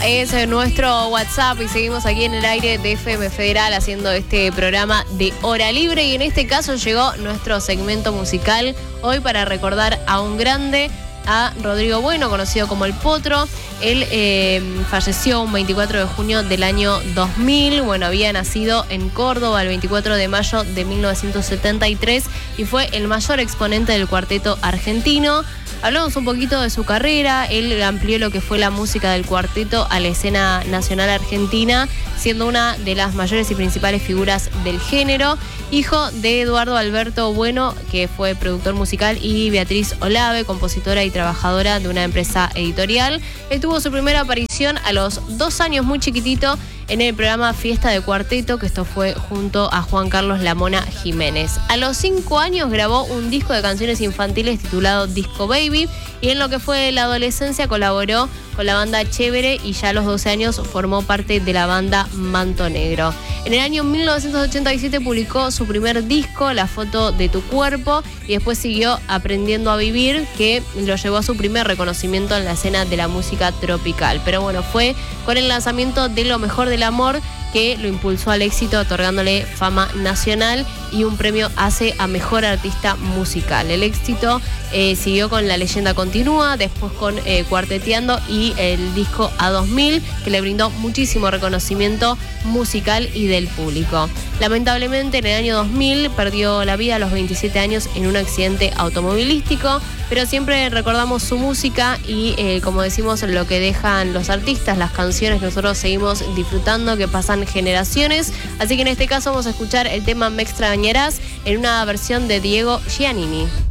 es nuestro WhatsApp y seguimos aquí en el aire de FM Federal haciendo este programa de Hora Libre y en este caso llegó nuestro segmento musical hoy para recordar a un grande, a Rodrigo Bueno, conocido como El Potro. Él falleció un 24 de junio del año 2000. Bueno, había nacido en Córdoba el 24 de mayo de 1973 y fue el mayor exponente del cuarteto argentino. Hablamos un poquito de su carrera. Él amplió lo que fue la música del cuarteto a la escena nacional argentina, siendo una de las mayores y principales figuras del género. Hijo de Eduardo Alberto Bueno, que fue productor musical, y Beatriz Olave, compositora y trabajadora de una empresa editorial. Él tuvo su primera aparición a los 2 años, muy chiquitito, en el programa Fiesta de Cuarteto, que esto fue junto a Juan Carlos La Mona Jiménez. A los 5 años grabó un disco de canciones infantiles titulado Disco Baby, y en lo que fue la adolescencia colaboró con la banda Chévere y ya a los 12 años formó parte de la banda Manto Negro. En el año 1987 publicó su primer disco, La Foto de Tu Cuerpo, y después siguió Aprendiendo a Vivir, que lo llevó a su primer reconocimiento en la escena de la música tropical. Pero bueno, fue con el lanzamiento de Lo Mejor del Amor que lo impulsó al éxito, otorgándole fama nacional y un premio ACE a Mejor Artista Musical. El éxito siguió con La Leyenda Continúa, después con Cuarteteando y el disco A2000, que le brindó muchísimo reconocimiento musical y del público. Lamentablemente, en el año 2000 perdió la vida a los 27 años en un accidente automovilístico, pero siempre recordamos su música y, como decimos, lo que dejan los artistas, las canciones que nosotros seguimos disfrutando, que pasan generaciones. Así que en este caso vamos a escuchar el tema Me Extrañarás en una versión de Diego Giannini.